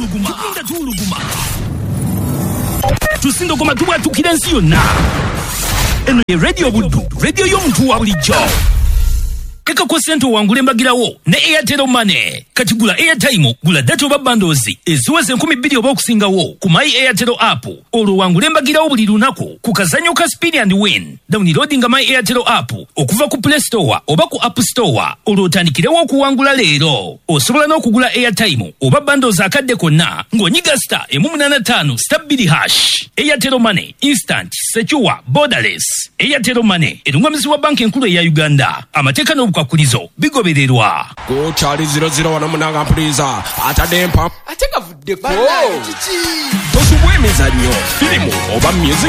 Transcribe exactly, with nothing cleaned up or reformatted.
tuuluguma tukunda tuuluguma tusindogoma tubwatukira ensi yonna. Eno ye Radio Buddu, radio y'omuntu wa bulijjo. Keka ko sente wangule mbagirawo ne Airtel Money. Kati gula airtime, gula data oba bundles eziweze enkumi bbiri oba okusingawo ku My Airtel app. Olwo wangule mbagirawo buli lunaku ku kazanyo ka Spin and Win. Downloadinga My Airtel app okuva ku Play Store oba ku App Store. Olwo otandikirewo okuwangula leero. Osobola n'okugula airtime oba bundles akadde konna ng'onyiga star emu munana ttaano star bbiri hash. Airtel Money, instant, secure, borderless. Airtel Money erungamizibwa banka enkulu eya Uganda. Amateeka n'obukwakkulizo bigobererwa. Go Charlie zero zero wana munanga mpuliza atadempa ateka vudde ko tosubwe emizannyo firimu oba music